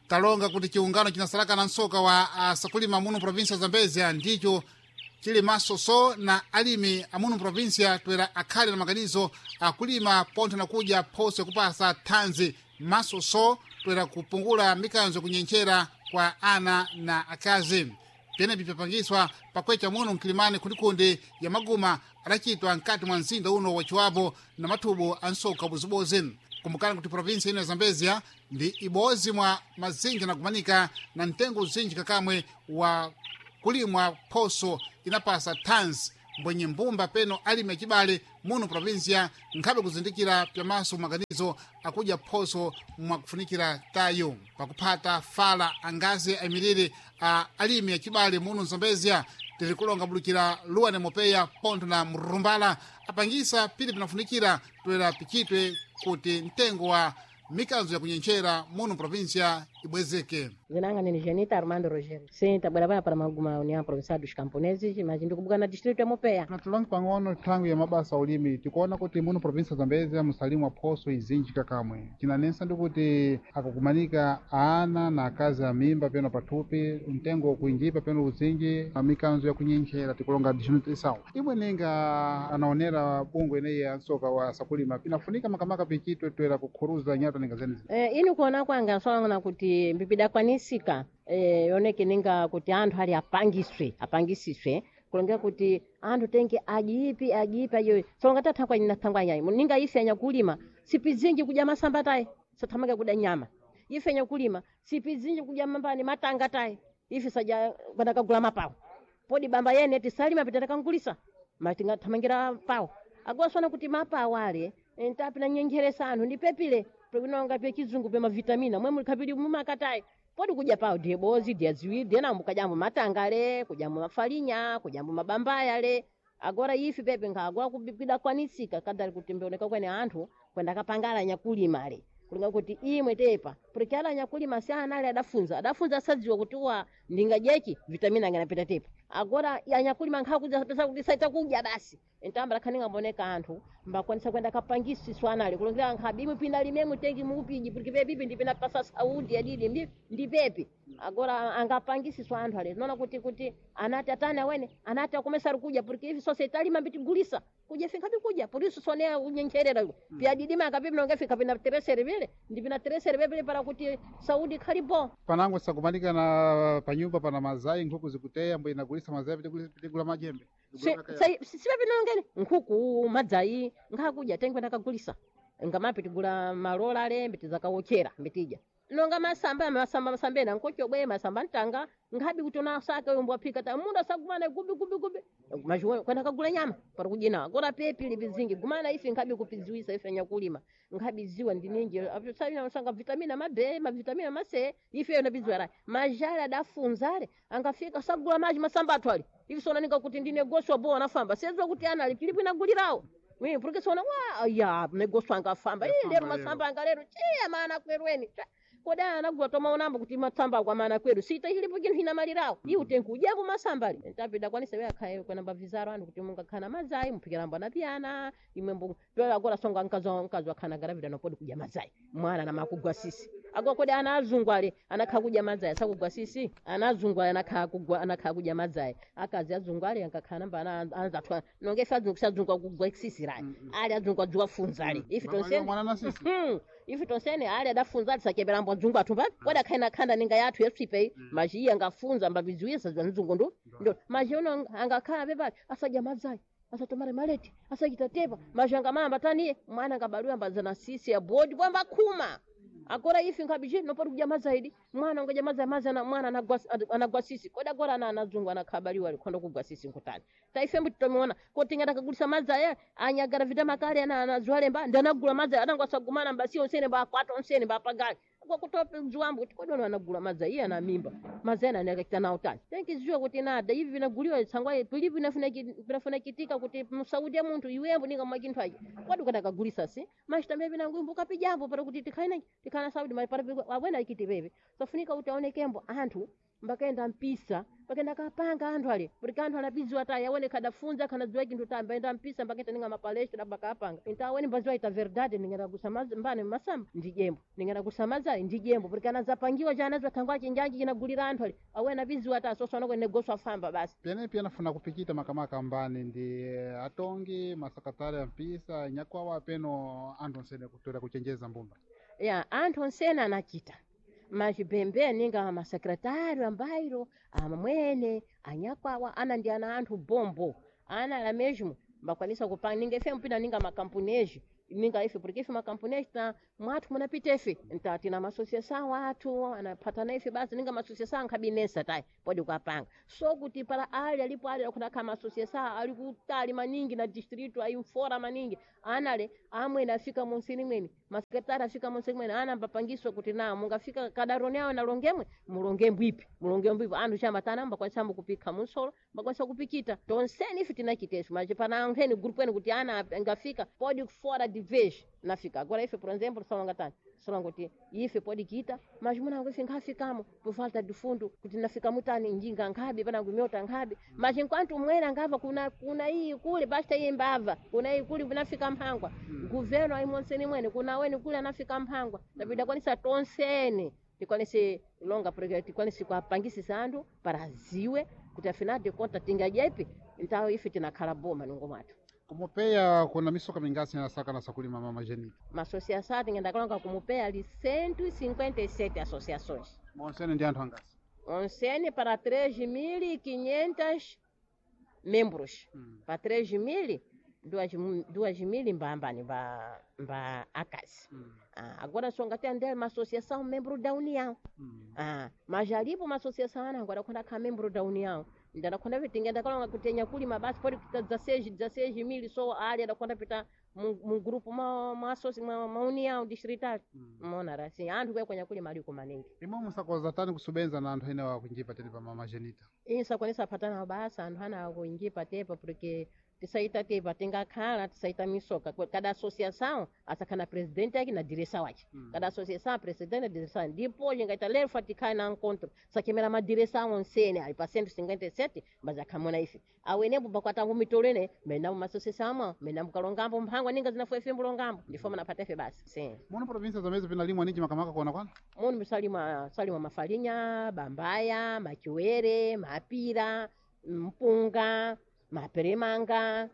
talonga kuti chiungano chinasalaka na msoka wa asakulima muno provinsia Zambezia ndicho chili masoso na alimi amuno provinsia toera akhali na maganizo akulima pontho na kudya phoso kupasa thanzi masoso toera kupungula mikanzo kunyenchera kwa ana na akazi. Pene pipapangiswa pakwecha muno mkilimani kulikundi ya maguma adachitwa nkati mwa mzinda uno wachiwapo na mathubu ansoka buzibozi. Kumbukani kuti provinsia ino ya Zambezia ndi ibozi mwa mazinji na kumanika na mtengo uzinji kakamwe wa kulimwa phoso inapasa thanzi mbwenye mbumba peno alime chibale muno provinsia nkhabe kuzindikira pyamaso maganizo akudya phoso mwa kufunikira tayo pakuphata fala angazi ayimirire alime chibale muno Zambezia tiri kulonga bulukira luwane mopeya pontho na mrumbala apangisa pili pinafunikira toera pichitwe kuti mtengo wa mikanzo ya kunyenchera muno provinsia ibwezeke. Zinanga ni Genita Armando Rogério. Sim, trabalhava para uma União Provincial dos Camponeses, mas ndikubuka na distrito ya Mopeya. Natulonga pang'ono tangu ya mabasa ulimi tikuona kuti muno provinsia Zambezia musalimu wa phoso izinji kakamwe. Chinanensa ndikuti akukumanika ana na akazi ya mimba peno pathupi mtengo kuinjipa peno uzinji mikanzo ya kunyenchera tikulonga distrito isawo. Imwe ninga anaonera bungu ineyi ya nsoka wa sakulima pinafunika makamaka pichitwe toera kukhuruza nyata ninga zenezi. Ini kuona kwanga songa kuti mbipida kwanisika yoneke ninga kuti anthu ali apangisiswe kulongera kuti anthu tenge ajipi ayo songa tathangwa inathangwa yayi ninga ife anya kulima sipizinji kudya masamba tayi sathamanga kudya nyama ife anya kulima sipizinji kudya mambani matanga tayi ife saja kagula mapawo podi bamba yene tisalima pitata kangulisa matinga thamangira pawo agosona kuti mapawo ale entapi na nyenjeresa anthu ndipepile prekunonga pe kizungu pe mavitamina mwe mulikapili mumakatai podi kudya pawo ndiye bozi ndiye ziwiri ndiye nambo kajambo matangale kujambo mafalinya kujambo mabambaya le agora ifi pepe ngagwa kubipida kwanisika kadali kutembeoneka kwene anthu kwenda kapangala nyakulima le kulinga kuti imwe tepa prekala nyakulima si anali adafunza sadziwa kuti wa ndingajechi vitamina nganapita tepa agora yanyakulima nkhakuja pesa kuti saita kudya basi entamba lakhaninga mboneka anthu mbakwanisa kwenda kapangisiswa anali kulongira nkhabi imwe pinda limemu tengi mupiji porque pepe ndipina pasa saudi yadidi ndipepe agora angapangisiswa anthu ale nona kuti anati atana wene anati akomesa kudya porque ifi society lima bitigulisa kudya finka bikudya por isso sonea unyencherera pia didima akapipi nongefika pina teresere vile ndipina teresere vile para kuti saudi khalibo panango sakumanika na panyumba pana mazai nkhuku zikuteya mbo inagulisa mazai vitigula majembe sipepe nongene nkhuku madzai nkakudya tengwe nakagulisa ngamapi tigula malola le mbiti zakawochera mbitija nonga masambena nkocho bwe masamba ntanga ngabi kutona saka yombo apika ta munda sagumana gubi majwe kwenda kagula nyama para kujina agora pepi libizingi gumana ifi ngabi kupiziwisa ifi nyakulima ngabi ziwa ndininje apyo usanga vitamina mavitamina mase ifi yona bizwara majala dafunzale angafika sagula maji masamba atwali ifi sona ninga kuti ndine goswa bo anafamba sezwa kuti ana likilipo inagulirawo porque sona ya negoswa angafamba lero masamba angalero maana kwerweni koda anagwa toma unamba kuti matsamba kwa maana kwedu sita hilipo kintu hina malirawo iutenku ujako masambali ntapida kwanisa we akhaye kwa namba vizaro anu kuti munga khana mazai mpikira mbo na piana imwembo tola agora songa nkazo khana garavida no podi kuja mazai mwana na makugwa sisi agora koda ana azungwale anakha kuja mazai sakugwa sisi ana azungwale anakha kuja mazai akazi azungwale ankakhana mba anza twa nonge fadzu kusadzungwa kugwa sisi rai ali azungwa jwa funzali ifi tonse mwana na sisi ifi tonsene ali adafunza tisakebera mbo dzungwa tumba koda khaina khanda ninga yathu yesipe maji angafunza mbavizuisa zanzungu ndo maji ono angakhala pepa asaja mazai asatomare maleti asachitatepa maji angamamba tani mwana ngabalua mbazana sisi ya bodi kwamba khuma agora ifi ngabije nopari kuja mazaidi mwana ngoja mazana mwana anagwa sisi koda gora anazungu anakhabaliwa alikwenda kugwa sisi nkutani taife mbu tutomiona koti ngata kagulisa mazaya anyagara vita makale anazwale mba ndanagula mazaya anangwasagumana mbasi onsene ba kwato onsene ba pagali kwa kutope mzuambu kuti kodono anagula mazaya ana mimba mazaya anakita na utani tenki zio kuti nada hivi vinaguliwa tsangwa tulivu inafuna kitika kuti msaudi muntu iwembo ninga makintu aje kwadu kada kagulisa si mashtambe binangumbu kapijambo para kuti tikhaina tikana saudi mali para wawena ikiti bebe sofunika utaone kembo anthu mbakaenda mpisa mbakaenda kapanga anthu ali porque anthu anapidziwa tayi awene kadafunza kanadziwa chinthu tayi mbaenda mpisa mbakaita ninga mapalestra mbakapanga inta awene mbaziwa ita verdade ningenda kusamaza mbane masamba ndi jembo ningenda kusamaza ndi jembo porque anazapangiwa cha anaziwa thangwa chinjanji chinagulira anthu ali awene apidziwa tayi soso anako negoswa famba basi pia nafuna kupikita makamaka mbani ndi atongi masakatari ya mpisa nyakwawa apeno anthu nsene kutoera kuchenjeza mbumba ya anthu nsene anachita machipembe ninga masekretari ambairo amwene anyakwawa ana ndi ana anthu bombo ana la mesmo mbakwanisa kupanga ninga ife mpina ninga makampuneji ninga ife porque ife makampuneji ta mwathu munapita ife ntati na masociação watu anapatana ife basi ninga masociação nkabinesa tayi pode kupanga so kuti para ali alipo ali akuna kama associação ali kutali maningi na distrito aí fora maningi anale amwe afika monsini mweni masekretari afika monsini mweni ana mbapangiswa kuti na mungafika kadaroni yao na longemwe mulongemwe ipi anthu chamatana mbakwanisa kupika munsolo mbakwanisa kupikita tonseni ife tinachiteso mas pana ankheni grupo ene kuti ana ngafika pode fora de vez nafika agora ife por exemplo salonga tani salonga kuti ife pode kita mas muna ife ngafikamo por falta de fundo kuti nafika mutani njinga nkhabe pana kumyota nkhabe mas enquanto mwera ngava kuna hii kule basta hii mbava kuna hii kule vinafika mphangwa governo aí monseni mwene kuna weni kule anafika mphangwa nabida kwanisa tonsene tikwanise longa porque tikwanise kuapangisa anthu para aziwe kuti afinal de conta tingajepe então ife tinakhala boma nungo mwathu kumupeya kuna misoka mingasi na saka na sakulima mama Jenita masociação tingenda kalonga kumupeya ali 157 associações monsene ndi anthu angasi onsene para 3.500 membros para 3.000 2.000 mbambani mba akasi agora só ngati andele uma associação membro da União mas alipo uma associação ana agora quando a membro da União ndana kwenda vitingenda kalonga kutenya kulima basi pode kuta 16.000 so área da kwenda pita mu grupo ma união distrital mona assim anthu kwa kwenya kulima ali kumanengi imo musakoza tani kusubenza na anthu ene wa kunjipa tele pa mama Jenita isa kwanisa patana basi anthu ana kunjipa tepa porque tisaita tepa tingakhala tisaita misoka cada associação asakana presidente yake na direção wake cada associação presidente na direção ndipo lingaita lero fatikai na encontro sakemera ma direção onsene ali pa 157 baza kamona ife awenepo bakwatangu mitolene menda mu associação menda mu kalongambo mphangwa ninga zinafuwe fembo longambo ndifoma napata ife basi sim muno província zamezi pinalimwa ninji makamaka kuona kwana muno misalima mafarinha bambaya machiwere mapira mpunga maperemanga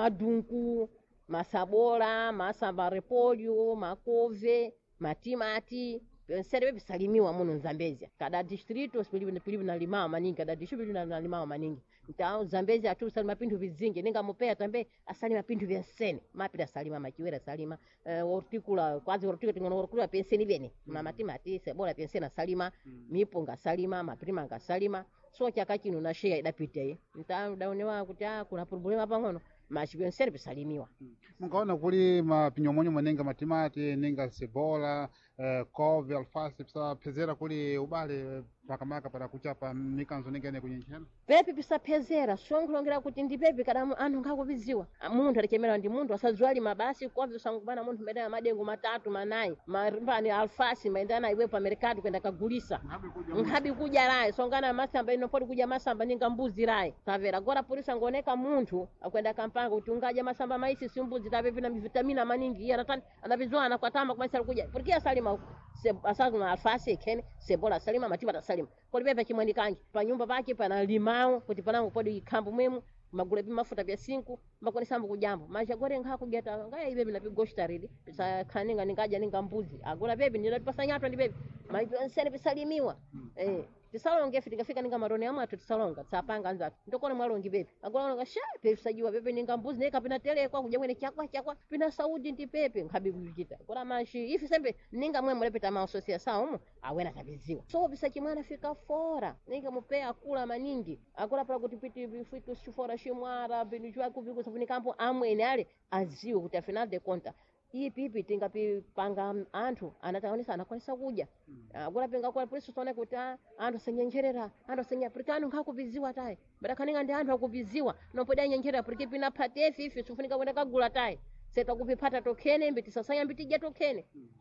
madunku masabola masamba repolho makove matimati serve bisalimiwa muno nzambezia kada distrito pilibi na limao maningi kada distrito na limao maningi então zambezia atu salima pintu vizingi ninga mupeya tambe asalima pintu vya sene mapira salima machiwera salima horticula quase horticula tingono horticula penseni bene matimati sebola pensena salima mipunga salima maperimanga salima so chakachino na share idapita iyi então daonewa kuti kuna problema pang'ono machipenseri bisalimiwa mungaona kuli mapinyomonyo manenga matimati nenga cebola couve alface pisapezera kuli ubale pakamaka para kuchapa mikanzo nengene kunyenchana pepe pisapezera sonkulongera kuti ndi pepe kada anthu ngakuviziwa munthu alikemera ndi munthu asazwali mabasi couve usangubana munthu medana madengu matatu manayi marimbani alface maendana iwe pa mercado kwenda kagulisa nkhabi kuja rayi songana masamba inopodi kuja masamba ninga mbuzi rayi tavera agora por isso angoneka munthu akwenda kampanga kuti ungaja masamba maisi simbuzi tapepe na vitamina maningi iya natani anavizwana kwa tama kumaisa kuja porque asalima asalima alface ikene cebola asalima matimati asalima kodi pepe chimwani kanji pa nyumba pake pana limao kuti panango podi ikambo mwemu magula mafuta vya 5 makonesambo kujambo mas agora nkha kugeta ngaya ibe na pigosta ridi pisa khaninga ningaja ninga mbuzi agora bebe ndinatipasa nyato ndi bebe mas nsene pisalimiwa tisalonge fika ninga marone amatu tisalonga tsapanga nzatu ndokona mwalongi bebe agora nga sha pepe sajiwa bebe ninga mbuzi neka pina tele kwa kuja mwene chakwa pina saudi ndi pepe nkhabi kuchita agora mashi ifi sembe ninga mwe mulepeta ma associação awena tabiziwa so bisa chimwana fika fora ninga mupeya kula maningi agora para kuti piti bifitu fora chimwara binijwa kuviku safuni kampo amwene ale aziwe kuti afinal de conta ipipi tingapipanga anthu anataonesa anakwanisa kuja agora pinga kwa police sone kuti anthu senyenjerera anthu senya porque anthu ngakuviziwa tayi badakhaninga ndi anthu akuviziwa nopoda nyenjerera porque pina patefi ife sifunika kwenda kagula tayi seta kupipata tokene mbiti sasanya mbiti ja tokene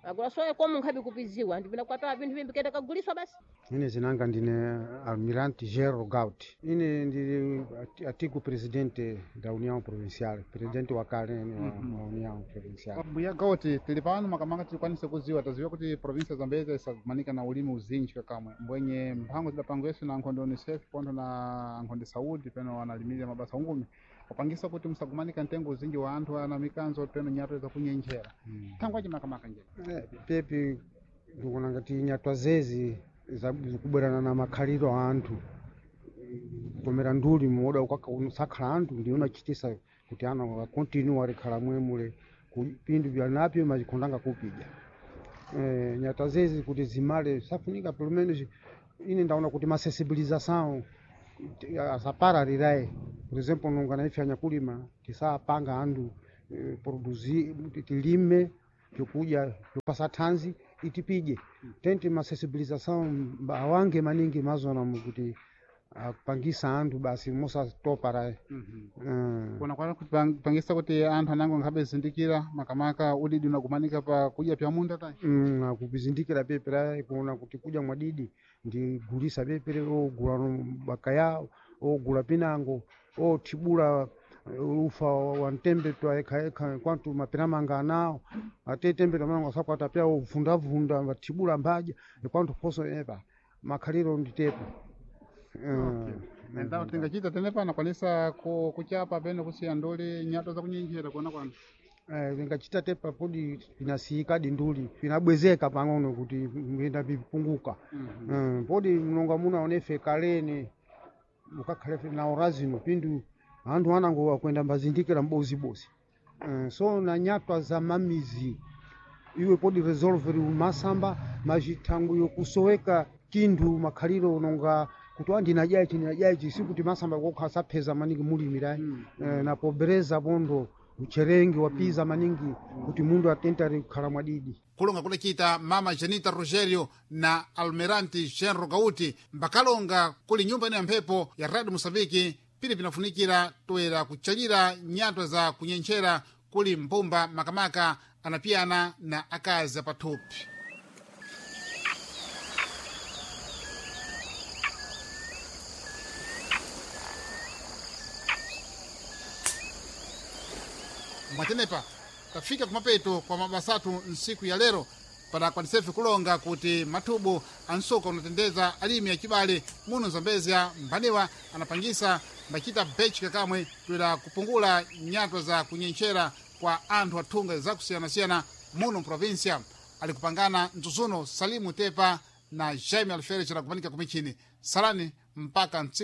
agula soya komu nkhabi kupiziwa ndipina kwapa vinthu vimbiketa kaguliswa basi. Ine zinanga ndine Almirante Gerro Gauti. Ine ndili artigo presidente da União Provincial, presidente wa kale wa União Provincial. Mbuya Gauti, tili pano makamaka tikwanise kuziwa, taziwa kuti provinsia Zambezi isakumanika na ulimi uzinji kakamwe. Mbwenye mpango zidapangweso na nkhondo UNICEF ponto na nkhondo Saudi peno analimilira mabasa ungumi. Kupangisa kuti musakumanika ntengo uzinji wa anthu ana mikanzo peno nyato za kunyenjera. Tangwa makamaka njera. Pepe ndikuna ngati nyatwa zezi zikubwerana na makhaliro a anthu. Komera nduli muoda ukakhala anthu ndi unachitisa kuti ana continue alikhala mwemule kupindu byanapyo majikhondanga kupija. Nyatwa zezi kuti zimale safunika pelo menos ine ndaona kuti ma sensibilização asaparariraye. Por exemplo, nungana ifanya kulima tisapanga anthu produzir tilime yokuja yopasa thanzi itipije tente ma sensibilização awange maningi mazona mukuti pangisa anthu basi musa topara kuna kwa pangisa kuti anthu anango nkhabe zindikira makamaka udidi unakumanika pa kuja pya munda tai kupizindikira pepera kuona kuti kuja mwadidi ndi gulisa pepere ogula bakaya ogula pinango tibula ufa wa ntembe twaeka kwantu mapiramanga nao atetembe tamango sakwata pya uvundavunda vatibula mbaja kwantu poso eba makhaliro nditepo. Ndio tingachita tenepa na kwanisa kuchapa peno kusiya ndoli nyato za kunyenjera kuona kwanu. Tingachita tepa podi pinasika dinduli pinabwezeka pang'ono kuti ngenda bipunguka. Podi mnonga muna onefe kalene mukakhalefe na orazino pindu anthu anango wakwenda mbazindikira mbozi. So na nyatwa za mamizi iwe podi resolve masamba majithangu yokusoweka kindu makhaliro nonga kuti ndinajaiti sikuti masamba kokhasa pheza maningi mulimira na pobreza bondo ucherengi wapiza maningi kuti mundu atentari kukhala mwadidi. Kulonga kulechita mama Janita Rogerio na Almirante Gerro Gauti mbakalonga kuli nyumba ino ya mphepo ya Radio Mosambiki pili pinafunikira toera kuchalira nyatwa za kunyenchera kuli mbumba makamaka anapiyana na akazi pathupi. Mwatenepa tafika kumapeto kwa mabasatu nsiku ya lero pada kwanisefe kulonga kuti mathubu ansoka unatendeza alimi ya Chibale muno Zambezia mbaniwa anapangisa mbachita bechi kakamwe tuwela kupungula nyatwa za kunyenchera kwa anthu athunga za kusiyana-siyana muno provincia. Alikupangana Ntuzuno Salimu Tepa na Jaime Alfere chira kumanika kumichini salani mpaka